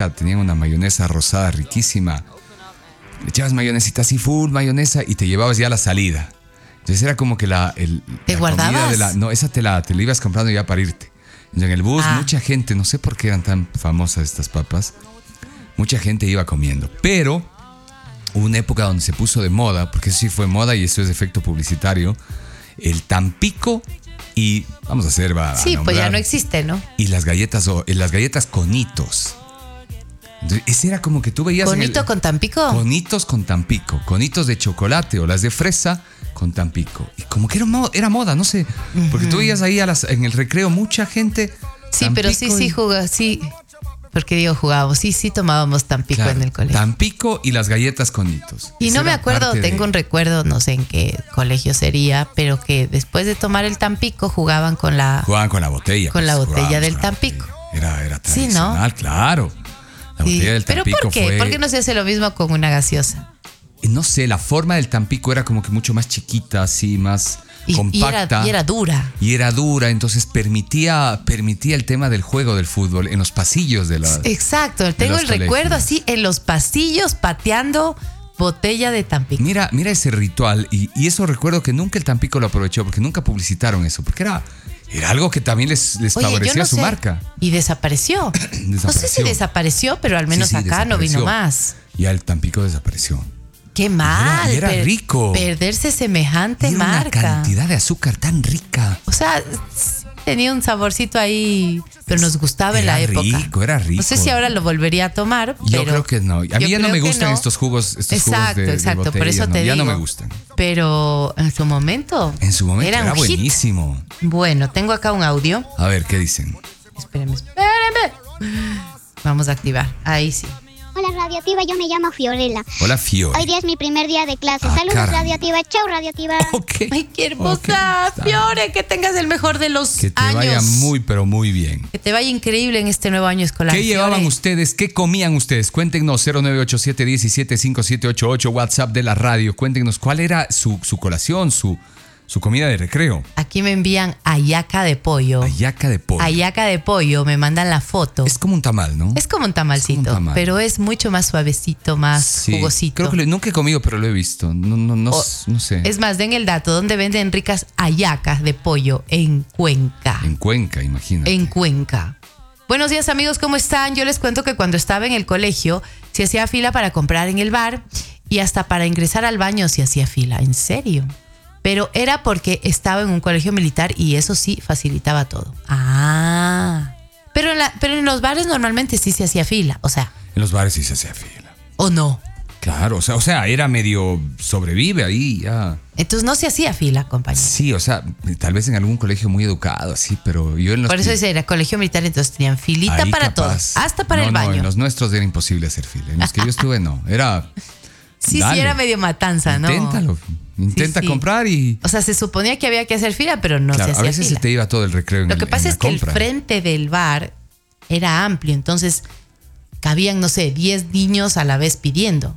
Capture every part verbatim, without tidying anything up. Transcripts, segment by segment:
mayonesa, tenían una mayonesa rosada riquísima. Le echabas mayonesita así, full mayonesa, y te llevabas ya a la salida. Entonces era como que la, el, ¿Te la guardabas? comida de la... No, esa te la, te la ibas comprando ya para irte. En el bus, Ah. mucha gente, no sé por qué eran tan famosas estas papas, mucha gente iba comiendo. Pero hubo una época donde se puso de moda, porque eso sí fue moda y eso es efecto publicitario, el Tampico y, vamos a hacer, va a Sí, nombrar, pues ya no existe, ¿no? y las galletas, o, las galletas Conitos. Entonces, ese era como que tú veías... ¿Conito en el, con Tampico? Conitos con Tampico, Conitos de chocolate o las de fresa con Tampico. Y como que era, mo- era moda, no sé, porque tú veías ahí a las, en el recreo mucha gente... Sí, Tampico pero sí, sí y- jugaba, sí. Porque digo, jugábamos, sí, sí tomábamos Tampico Claro, en el colegio. Tampico y las galletas Conitos. Y Esa no me era acuerdo, parte de- tengo un recuerdo, no sé en qué colegio sería, pero que después de tomar el Tampico jugaban con la... Jugaban con la botella. Con la pues, botella jugábamos del con la Tampico. botella. Era, era Sí, ¿no? tradicional, claro. La Sí. botella del ¿Pero Tampico por qué? fue... ¿Por qué no se hace lo mismo con una gaseosa? No sé, la forma del Tampico era como que mucho más chiquita, así, más Y, y compacta. era, y era dura. Y era dura, entonces permitía, permitía el tema del juego del fútbol en los pasillos de la... Exacto, tengo los el recuerdo colegios. así en los pasillos pateando botella de Tampico. Mira, mira ese ritual, y, y eso recuerdo que nunca el Tampico lo aprovechó, porque nunca publicitaron eso, porque era, era algo que también les, les Oye, yo favorecía no su sé. marca. Y desapareció. No sé si Desapareció. desapareció, pero al menos Sí, sí, acá no vino desapareció. más. Ya el Tampico desapareció. Qué mal. y era per- rico. Perderse semejante Era una marca. cantidad de azúcar tan rica. O sea, tenía un saborcito ahí, pero nos gustaba en Era la época. rico, era rico. No sé si ahora lo volvería a tomar, Yo pero creo que no. A mí yo ya no creo me que gustan no. estos jugos, estos Exacto, jugos de, de exacto, por botella, eso no, te ya digo. no me gustan. Pero en su momento. En su momento era, un hit. buenísimo. Bueno, tengo acá un audio. A ver, ¿qué dicen? Espérenme, espérenme. Vamos a activar. Ahí sí. Hola Radioactiva, yo me llamo Fiorella. Hola, Fiore. Hoy día es mi primer día de clase. Ah, Saludos caramba. Radioactiva, chau Radioactiva. Ok. Ay, qué hermosa. Ok, está. Fiore, que tengas el mejor de los Que te años. vaya muy, pero muy bien. Que te vaya increíble en este nuevo año escolar. ¿Qué llevaban Fiore. ustedes? ¿Qué comían ustedes? Cuéntenos cero nueve ocho siete uno siete cinco siete ocho ocho, WhatsApp de la radio. Cuéntenos cuál era su, su colación, su, su comida de recreo. Aquí me envían hallaca de pollo. Hallaca de pollo. Hallaca de pollo, me mandan la foto. Es como un tamal, ¿no? Es como un tamalcito, Es como un tamal. pero es mucho más suavecito, más Sí, jugosito. Creo que lo- nunca he comido, pero lo he visto. No, no, no, O- no sé. Es más, den el dato, ¿dónde venden ricas hallacas de pollo? En Cuenca. En Cuenca, imagínate. En Cuenca. Buenos días amigos, ¿cómo están? Yo les cuento que cuando estaba en el colegio se hacía fila para comprar en el bar y hasta para ingresar al baño se hacía fila, en serio. Pero era porque estaba en un colegio militar y eso sí facilitaba todo. Ah. Pero en, la- pero en los bares normalmente sí se hacía fila, o sea, En los bares sí se hacía fila. ¿o no? Claro, o sea, o sea, era medio sobrevive ahí ya. Entonces no se hacía fila, compañero. Sí, o sea, tal vez en algún colegio muy educado, así, pero yo en los Por eso que- dice, era colegio militar, entonces tenían filita ahí para capaz. todo, hasta para No, el no, baño. en los nuestros era imposible hacer fila. En los que yo estuve, no. Era. Sí, dale, sí, era medio matanza, ¿no? Inténtalo. Intenta Sí, sí. comprar y. O sea, se suponía que había que hacer fila, pero no claro, se a hacía veces fila. se te iba todo el recreo en Lo el- que en pasa la es que el compra. frente del bar era amplio, entonces cabían, no sé, diez niños a la vez pidiendo.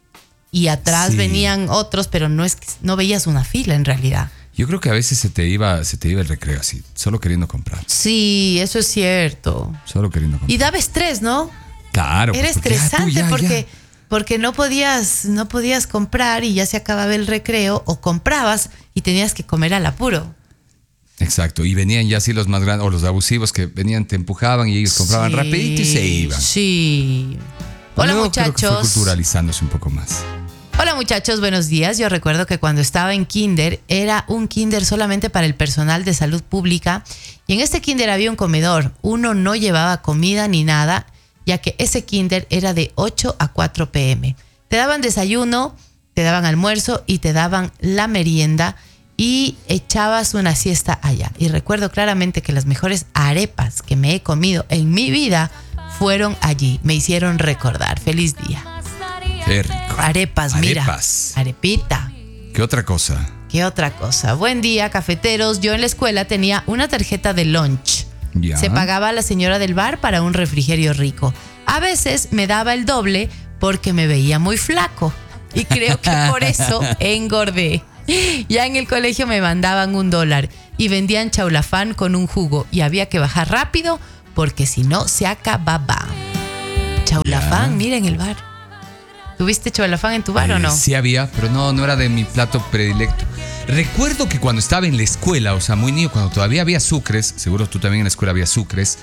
Y atrás Sí. venían otros, pero no es que no veías una fila en realidad. Yo creo que a veces se te iba, se te iba el recreo así, solo queriendo comprar. Sí, eso es cierto. Solo queriendo comprar. Y daba estrés, ¿no? Claro. Era pues, porque ya tú, estresante ya, porque, ya. porque no podías, no podías comprar y ya se acababa el recreo, o comprabas y tenías que comer al apuro. Exacto. Y venían ya así los más grandes, o los abusivos que venían, te empujaban y ellos compraban Sí, rapidito y se iban. Sí. Hola Luego creo que fue muchachos. culturalizándose un poco más. Hola muchachos, buenos días. Yo recuerdo que cuando estaba en kinder era un kinder solamente para el personal de salud pública y en este kinder había un comedor. Uno no llevaba comida ni nada, ya que ese kinder era de ocho a cuatro pm. Te daban desayuno, te daban almuerzo y te daban la merienda y echabas una siesta allá. Y recuerdo claramente que las mejores arepas que me he comido en mi vida fueron allí. Me hicieron recordar. Feliz día. Qué rico. Arepas, mira. Arepas. Arepita. ¿Qué otra cosa? ¿Qué otra cosa? Buen día, cafeteros. Yo en la escuela tenía una tarjeta de lunch. Ya. Se pagaba a la señora del bar para un refrigerio rico. A veces me daba el doble porque me veía muy flaco. Y creo que por eso engordé. Ya en el colegio me mandaban un dólar y vendían chaulafán con un jugo. Y había que bajar rápido porque si no se acababa. Chaulafán, Ya. mira en el bar. ¿Tuviste chaulafán en tu bar Eh, o no? Sí había, pero no, no era de mi plato predilecto. Recuerdo que cuando estaba en la escuela, o sea, muy niño, cuando todavía había sucres, seguro tú también en la escuela había sucres,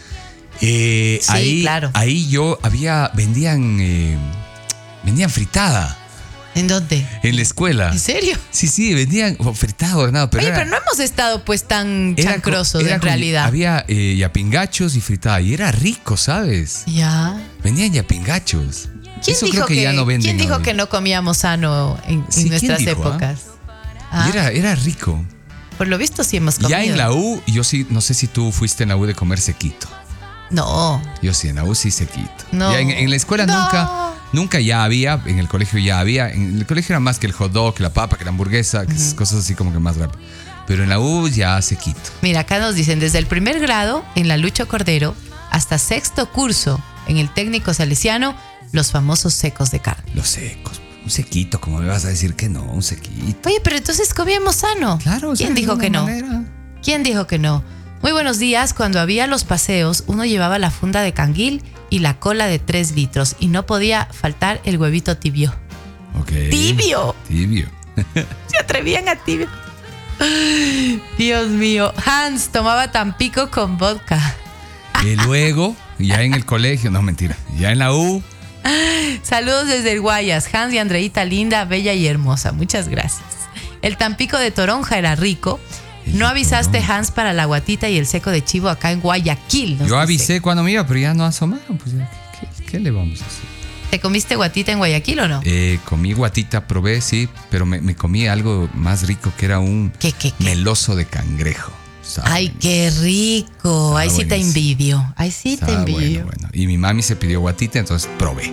eh, Sí, ahí, claro. ahí yo había, vendían, eh, vendían fritada ¿En dónde? en la escuela. ¿En serio? Sí, sí, vendían oh, fritada, hornado, pero Oye, era, pero no hemos estado pues tan era co- chancrosos era en con- realidad. Había eh, yapingachos y fritada, y era rico, ¿sabes? Ya. Vendían yapingachos. ¿Quién Eso dijo creo que, ya no venden. ¿quién dijo ahora. que no comíamos sano en, en Sí, ¿quién nuestras dijo, ah? épocas? Ah, Y era, era rico. por lo visto sí hemos comido. Ya en la U, yo sí, no sé si tú fuiste en la U de comer sequito. No. Yo sí, en la U sí sequito. No. Ya en, en la escuela No. nunca, nunca ya había, en el colegio ya había. En el colegio era más que el hot dog, que la papa, que la hamburguesa, que esas cosas así como que más rápido. Pero en la U ya sequito. Mira, acá nos dicen, desde el primer grado en la Lucho Cordero hasta sexto curso en el técnico salesiano, los famosos secos de carne. Los secos. Un sequito, como me vas a decir que no, un sequito. Oye, pero entonces comíamos sano. Claro, ¿Quién esa es dijo una que no? manera. ¿Quién dijo que no? Muy buenos días. Cuando había los paseos, uno llevaba la funda de canguil y la cola de tres litros y no podía faltar el huevito tibio. Ok. ¡Tibio! Tibio. Se atrevían a tibio. Dios mío. Hans tomaba Tampico con vodka. Y luego, ya en el colegio, no mentira, ya en la U, Saludos desde el Guayas. Hans y Andreita, linda, bella y hermosa. Muchas gracias. El Tampico de Toronja era rico. El No de avisaste, Toronja. Hans, para la guatita y el seco de chivo acá en Guayaquil. nos yo dice. avisé cuando me iba, pero ya no asomaron. Pues, ya, ¿qué, qué le vamos a hacer? ¿Te comiste guatita en Guayaquil o no? Eh, comí guatita, probé, sí, pero me, me comí algo más rico que era un ¿Qué, qué, qué? meloso de cangrejo. Estaba Ay, buenísimo. qué rico. Estaba Ay, sí te buenísimo. envidio. Ay, sí te Estaba envidio. bueno, bueno. Y mi mami se pidió guatita, entonces probé,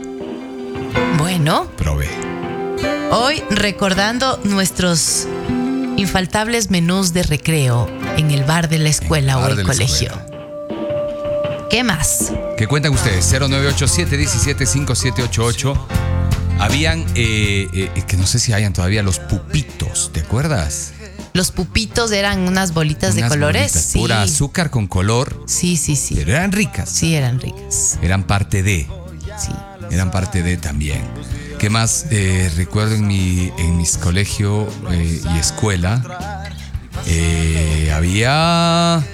Bueno, probé. hoy recordando nuestros infaltables menús de recreo en el bar de la escuela En el bar o el de la colegio. escuela. ¿Qué más? ¿Qué cuentan ustedes? cero nueve ocho siete uno siete cinco siete ocho ocho. Habían, eh, eh, que no sé si hayan todavía, los pupitos, ¿te acuerdas? Los pupitos eran unas bolitas de Unas colores. bolitas, Sí. pura azúcar con color, sí, sí, sí. pero eran ricas. Sí, eran ricas. Eran parte de, Sí. eran parte de también. ¿Qué más eh, recuerdo en mi en mis colegio eh, y escuela? Eh, había...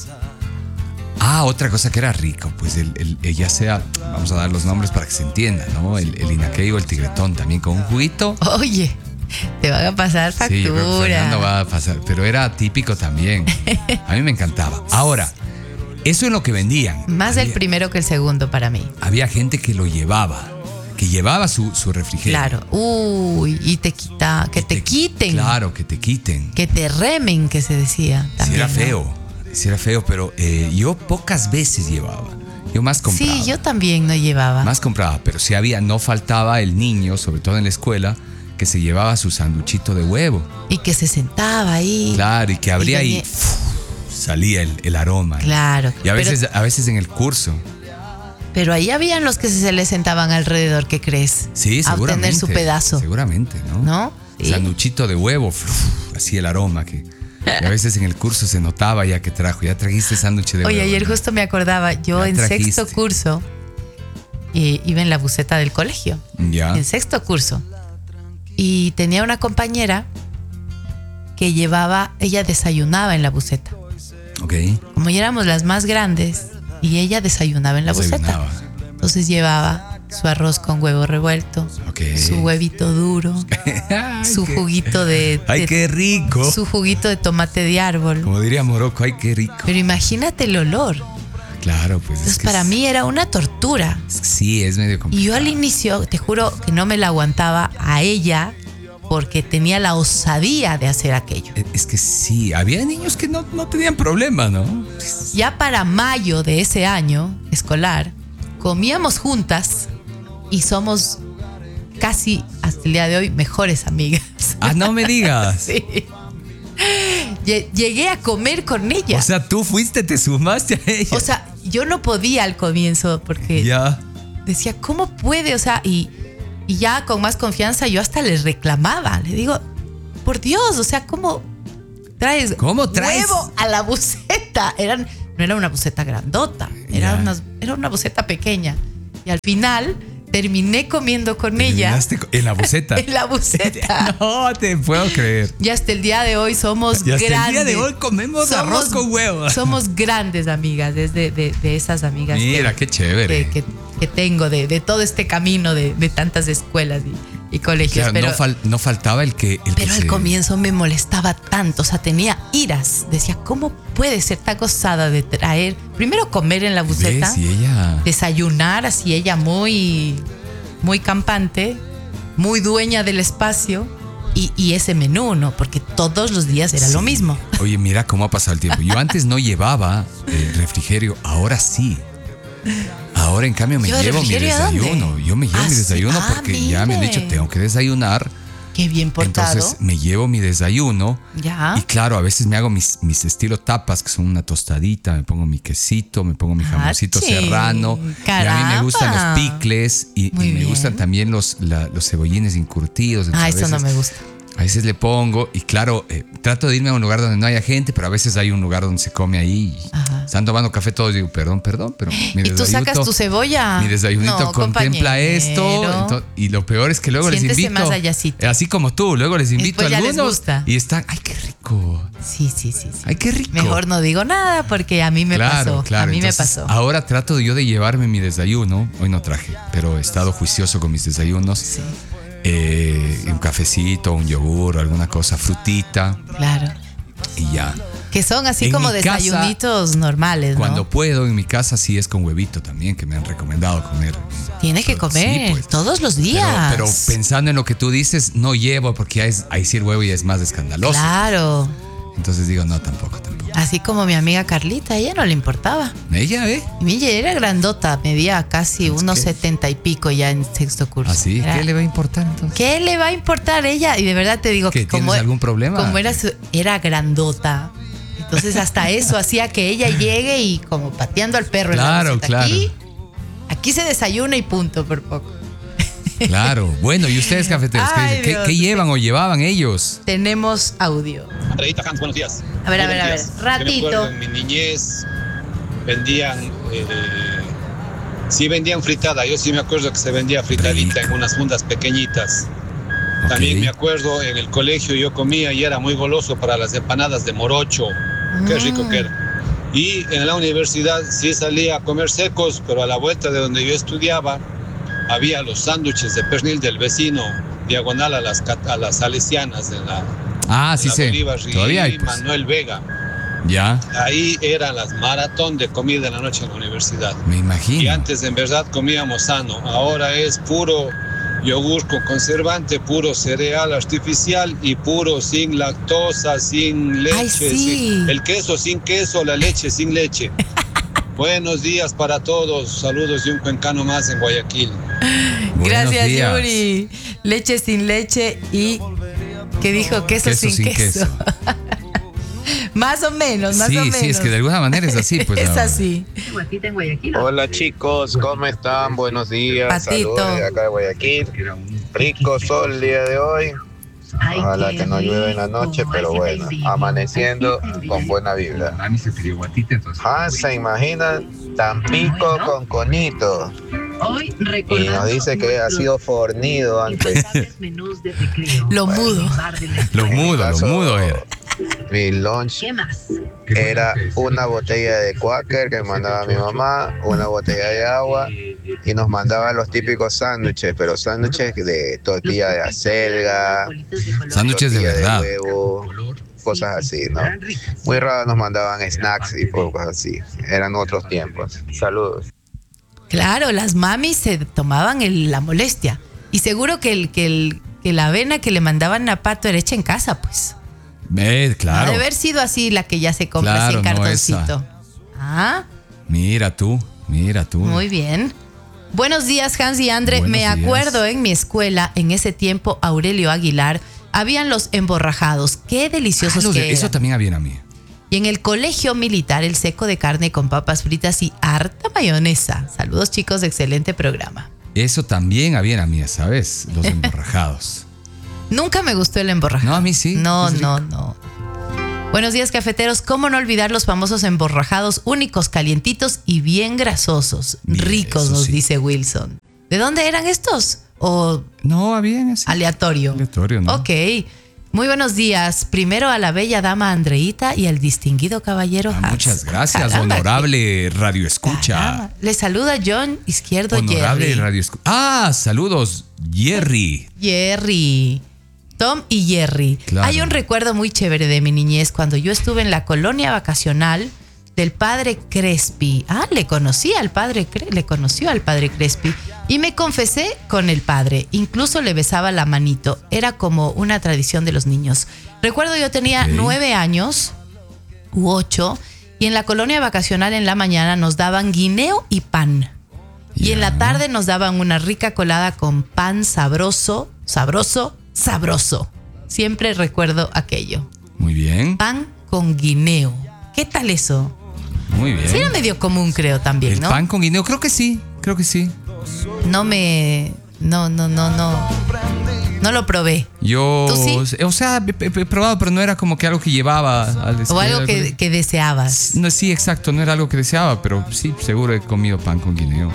Ah, otra cosa que era rico, pues el, el- el- ya sea, vamos a dar los nombres para que se entienda, ¿no? El, el inaquey o el tigretón también con un juguito. Oye, te van a pasar Sí, yo creo que factura. Fernando va a pasar, pero era típico también. A mí me encantaba. Ahora, eso es lo que vendían. Más el Había- primero que el segundo para mí. Había gente que lo llevaba, que llevaba su, su refrigerio. Claro. Uy, y te quita, que te, quiten. Claro, que te quiten. Que te remen, que se decía. Sí También, era ¿no? feo, sí era feo, pero eh, yo pocas veces llevaba. Yo más compraba. Sí, yo también no llevaba. Más compraba, pero sí había, no faltaba el niño, sobre todo en la escuela, que se llevaba su sanduchito de huevo. Y que se sentaba ahí. Claro, y que abría y, venía- ¡fu! salía el, el aroma. Claro. Y a pero- veces, a veces en el curso. Pero, ahí habían los que se le sentaban alrededor, ¿qué crees? Sí, A seguramente. obtener su pedazo. Seguramente, ¿no? ¿No? Sí. Sanduchito de huevo, ¡fu! así el aroma que... y a veces en el curso se notaba ya que trajo, ya trajiste sándwich de Oye, huevo. ayer ¿no? justo me acordaba, yo Ya en trajiste. sexto curso eh, iba en la buseta del colegio. Ya. En sexto curso. Y tenía una compañera que llevaba, ella desayunaba en la buseta. Ok. Como ya éramos las más grandes y ella desayunaba en la Desayunaba. buseta. Entonces llevaba su arroz con huevo revuelto, Ok. su huevito duro, Ay, su qué- juguito de, Ay, de- qué rico. su juguito de tomate de árbol. Como diría Morocco, ay, qué rico. Pero imagínate el olor. Claro, pues. Entonces es que para es- mí era una tortura. Sí, es medio Y complicado. yo al inicio, te juro que no me la aguantaba a ella porque tenía la osadía de hacer aquello. Es que sí, había niños que no, no tenían problema, ¿no? Ya para mayo de ese año escolar, comíamos juntas y somos casi hasta el día de hoy mejores amigas. Ah, no me digas. Sí. Lle- Llegué a comer con ella. O sea, tú fuiste, te sumaste a ella. O sea, yo no podía al comienzo porque ya. decía, ¿cómo puede? O sea, y, y ya con más confianza yo hasta le reclamaba. Le digo, por Dios, o sea, ¿cómo traes, ¿Cómo traes? huevo a la buceta? Eran, no era una buceta grandota, era, Ya. una, era una buceta pequeña. Y al final terminé comiendo con ella. ¿Terminaste en la buceta? En la buceta. No te puedo creer. Y hasta el día de hoy somos Y hasta grandes. el día de hoy comemos arroz con huevo. Somos grandes amigas, desde de, de esas amigas. Mira, que, qué chévere. Que, que, que tengo de, de todo este camino de, de tantas escuelas y, y colegios. Claro, pero no, fal, no faltaba el que. El pero que al se... comienzo me molestaba tanto, o sea, tenía iras. Decía, ¿cómo puede ser tan gozada de traer? Primero comer en la buceta, ¿Ves? Y ella... desayunar, así ella muy, muy campante, muy dueña del espacio. Y, y ese menú, ¿no? Porque todos los días era Sí. lo mismo. Oye, mira cómo ha pasado el tiempo. Yo antes no llevaba eh, refrigerio, ahora sí. Ahora en cambio me ¿Lleva llevo mi refrigerio a dónde? desayuno. Yo me llevo Ah, mi sí. desayuno Ah, porque ya me han mire. dicho tengo que desayunar. Qué bien portado. Entonces me llevo mi desayuno. Ya. Y claro, a veces me hago mis, mis estilo tapas, que son una tostadita, me pongo mi quesito, me pongo mi jamoncito Ah, sí. serrano. Caramba. Y a mí me gustan los picles y, Muy y me bien. gustan también los, la- los cebollines encurtidos. Ah, Entonces, eso a no veces- me gusta. A veces le pongo y claro, eh, trato de irme a un lugar donde no haya gente, pero a veces hay un lugar donde se come ahí. Y Ajá. están tomando café todos y digo, perdón, perdón, pero mi ¿Y tú sacas desayunito- tu cebolla? Mi desayunito No, contempla compañero. esto. ento- y lo peor es que luego les Siéntese invito. más allácito. Así como tú, luego les invito Después a ya les algunos. gusta. Y están, ay, qué rico. Sí, sí, sí, sí. Ay, qué rico. Mejor no digo nada porque a mí me claro, pasó. claro. A mí Entonces, me pasó. Ahora trato yo de llevarme mi desayuno. Hoy no traje, pero he estado juicioso con mis desayunos. Sí, Eh, un cafecito, un yogur, alguna cosa, frutita claro. y ya. Que son así En como mi casa, desayunitos normales, ¿no? Cuando puedo, en mi casa sí es con huevito también, que me han recomendado comer. Tienes que comer Sí, pues. todos los Pero, días. pero pensando en lo que tú dices, no llevo porque ahí, es- ahí sí el huevo ya es más escandaloso. Claro. Entonces digo, no, tampoco, tampoco. Así como mi amiga Carlita, a ella no le importaba. Ella, ¿eh? Y ella era grandota, medía casi ¿Es unos qué? setenta y pico ya en sexto curso. ¿Así? Era- ¿Qué le va a importar entonces? ¿Qué le va a importar ella? Y de verdad te digo ¿Qué, que como, tienes algún problema? como era, su- era grandota, entonces hasta eso hacía que ella llegue y como pateando al perro. Claro, en la claro. Aquí, aquí se desayuna y punto por poco. Claro. Bueno, ¿y ustedes, cafeteros? ¿Qué, Ay, qué- Dios. qué llevan o llevaban ellos? Tenemos audio. Andreita Hans, buenos días. A ver, a Buenos ver, a días. ver. Yo me Ratito. acuerdo, en mi niñez vendían, eh, sí vendían fritada. Yo sí me acuerdo que se vendía fritadita Rico. en unas fundas pequeñitas. También Ok. me acuerdo en el colegio yo comía y era muy goloso para las empanadas de morocho. Qué Mm. rico que era. Y en la universidad sí salía a comer secos, pero a la vuelta de donde yo estudiaba había los sándwiches de pernil del vecino, diagonal a las, cat- a las salesianas de la, Ah, de sí la sé. Bolívar y Todavía hay, pues. Manuel Vega. Ya, Ahí eran las maratón de comida en la noche en la universidad. me imagino. Y antes en verdad comíamos sano. Ahora es puro yogur con conservante, puro cereal artificial y puro sin lactosa, sin leche. Ay, sí. sin- el queso sin queso, la leche sin leche. Buenos días para todos. Saludos de un cuencano más en Guayaquil. Buenos Gracias, días. Yuri. Leche sin leche y ¿qué dijo? Queso, Queso sin, sin queso. queso. Más o menos, más Sí, o menos. sí, es que de alguna manera es así, pues. es ahora. así. Hola chicos, ¿cómo están? Buenos días. Patito. Saludos de acá de Guayaquil. Rico sol el día de hoy. Ojalá que no llueva en la noche, pero bueno, amaneciendo con buena vibra. Ah, se imaginan Tampico con conito. Y nos dice que ha sido fornido antes. Lo mudo. Lo mudo, lo caso, mudo era. Mi lunch era una botella de Quaker que me mandaba mi mamá, una botella de agua y nos mandaba los típicos sándwiches, pero sándwiches de tortilla de acelga, Sándwiches de tortilla verdad. huevo, cosas así, ¿no? Muy raro nos mandaban snacks y cosas así. Eran otros tiempos. Saludos. Claro, las mamis se tomaban el- la molestia. Y seguro que, el, que, el, que la avena que le mandaban a Pato era hecha en casa, pues. Eh, No claro. debe haber sido así la que ya se compra Claro, así en no cartoncito. Ah, Mira tú, mira tú. muy bien. Buenos días, Hans y Andre. Buenos Me días. acuerdo en mi escuela, en ese tiempo, Aurelio Aguilar, habían los emborrajados. Qué Ah, deliciosos los de- que eso eran. también había a mí. Y en el colegio militar, el seco de carne con papas fritas y harta mayonesa. Saludos, chicos, excelente programa. Eso también había a mí, ¿sabes? Los emborrajados. Nunca me gustó el emborrajado. No, a mí sí. No, Es rico. no, no. Buenos días, cafeteros. ¿Cómo no olvidar los famosos emborrajados únicos, calientitos y bien grasosos? Bien, Ricos, eso nos sí. dice Wilson. ¿De dónde eran estos? ¿O No, había así. aleatorio? Aleatorio, ¿no? Ok. Muy buenos días. Primero a la bella dama Andreita y al distinguido caballero Ah, Hans. muchas gracias, Caramba, honorable Radio Escucha. caramba. Le saluda John Izquierdo Honorable Jerry. Radio Escucha. Ah, saludos, Jerry. Jerry. Tom y Jerry. Claro. Hay un recuerdo muy chévere de mi niñez cuando yo estuve en la colonia vacacional del padre Crespi. Ah, le conocí al padre, Cre- le conoció al padre Crespi y me confesé con el padre. Incluso le besaba la manito. Era como una tradición de los niños. Recuerdo yo tenía Ok. nueve años u ocho y en la colonia vacacional en la mañana nos daban guineo y pan. Y en la Ya. tarde nos daban una rica colada con pan sabroso, sabroso, sabroso. Siempre recuerdo aquello. Muy bien, Pan con guineo. ¿Qué tal eso? muy bien. Sí, era medio común, creo, también, El ¿no? pan con guineo, creo que sí, creo que sí. No me... No, no, no, no. No lo probé. Yo, ¿Tú sí? o sea, he, he- he probado, pero no era como que algo que llevaba al O algo que, que deseabas. No, sí, exacto, no era algo que deseaba, pero sí, seguro he comido pan con guineo.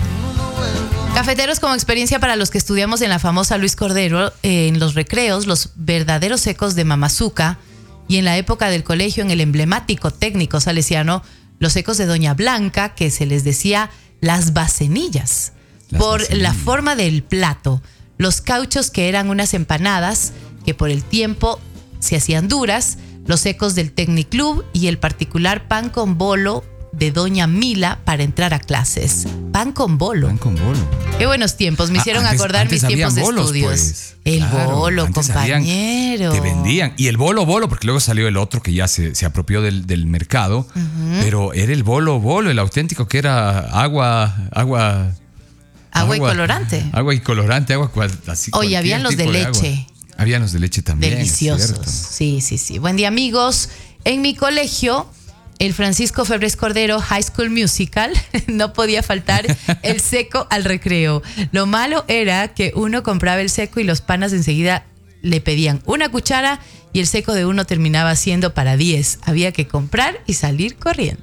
Cafeteros, como experiencia para los que estudiamos en la famosa Luis Cordero, eh, en los recreos, los verdaderos secos de Mamazuca, y en la época del colegio, en el emblemático técnico salesiano, los secos de Doña Blanca, que se les decía las bacenillas, Las por bacenillas. la forma del plato, los cauchos que eran unas empanadas, que por el tiempo se hacían duras, los secos del Tecniclub y el particular pan con bolo de Doña Mila para entrar a clases. Pan con bolo. Pan con bolo. Qué buenos tiempos, me Ah, hicieron antes- acordar antes mis tiempos de habían bolos, estudios. pues. El Claro, bolo, antes habían- compañero. Te vendían. Y el bolo, bolo, porque luego salió el otro que ya se, se apropió del, del mercado. Pero era el bolo, bolo, el auténtico que era agua, agua. Agua y colorante. Agua y colorante, agua cual- así. Oye, cualquier habían los de tipo agua. leche. Habían los de leche también. es Deliciosos. cierto. Sí, sí, sí. Buen día, amigos. En mi colegio, el Francisco Febres Cordero High School Musical, no podía faltar el seco al recreo. Lo malo era que uno compraba el seco y los panas enseguida le pedían una cuchara y el seco de uno terminaba siendo para diez. Había que comprar y salir corriendo.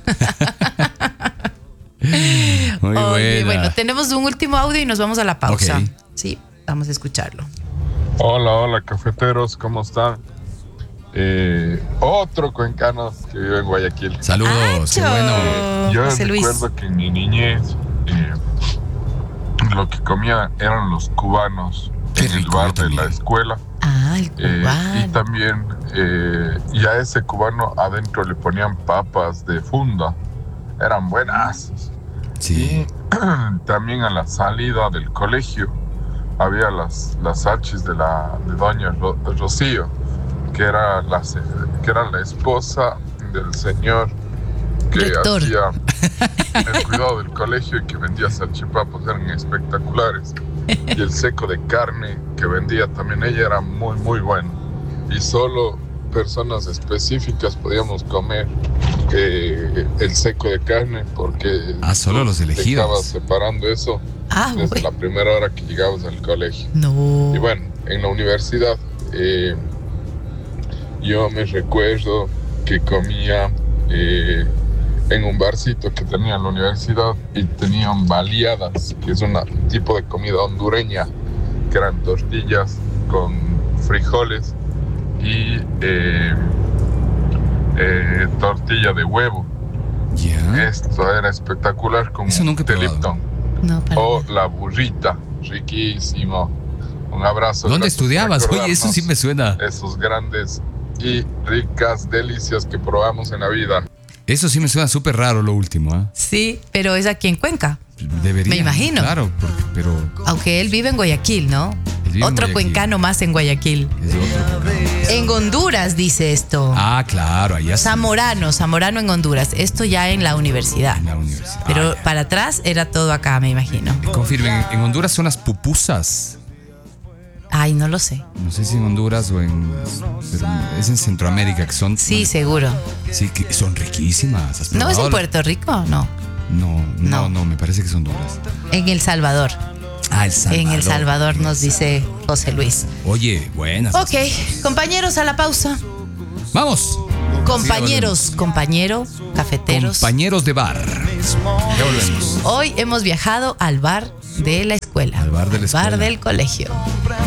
Muy Oye, buena. bueno, tenemos un último audio y nos vamos a la pausa. Ok. Sí, vamos a escucharlo. Hola, hola, cafeteros, ¿cómo están? Eh, otro cuencano que vive en Guayaquil. Saludos, qué ¡Acho! bueno. Yo José Luis. recuerdo que en mi niñez eh, lo que comía eran los cubanos Qué en el rico, bar yo de también. la escuela. Ah, el Eh, cubano. y también, eh, y a ese cubano adentro le ponían papas de funda. Eran buenas. Sí. Y también a la salida del colegio había las, las hachis de la de doña Ro- Rocío, que era, la, se- que era la esposa del señor que Rector. hacía el cuidado del colegio y que vendía salchipapas, eran espectaculares. Y el seco de carne que vendía también ella era muy muy bueno. Y solo personas específicas podíamos comer eh, el seco de carne porque Ah, solo los elegidos. estabas separando eso Ah, desde bueno. la primera hora que llegabas al colegio. No. Y bueno, en la universidad eh, yo me recuerdo que comía eh, en un barcito que tenía en la universidad y tenían baleadas, que es una- un tipo de comida hondureña, que eran tortillas con frijoles y eh, eh, tortilla de huevo. Ya. Esto era espectacular con Eso nunca he té probado. Lipton. No, para O nada. la burrita, riquísimo. Un abrazo. ¿Dónde gracias por estudiabas? Oye, eso sí me suena. Esos grandes y ricas delicias que probamos en la vida. Eso sí me suena súper raro lo último, ¿ah? Sí, pero es aquí en Cuenca. Debería. Me imagino. Claro, porque, pero Aunque él vive en Guayaquil, ¿no? Él vive en Otro Guayaquil. cuencano más en Guayaquil. es de otro. En Honduras dice esto. Ah, claro, allá sí. Zamorano, Zamorano en Honduras. Esto ya en la universidad. En la universidad. Pero Ah, ya. para atrás era todo acá, me imagino. Confirmen, en Honduras son las pupusas. Ay, no lo sé. No sé si en Honduras o en. Pero es en Centroamérica que son. Sí, seguro. Sí, que son riquísimas. ¿Has ¿No es en probado? Puerto Rico? No. No, no, No. no, me parece que son Honduras. En El Salvador. Ah, El Salvador. En El Salvador nos dice José Luis. Oye, buenas. Ok, compañeros, a la pausa. Vamos. Compañeros, compañero, cafeteros. Compañeros de bar. Ya volvemos. Hoy hemos viajado al bar de la escuela. Al bar de la escuela. Bar del colegio.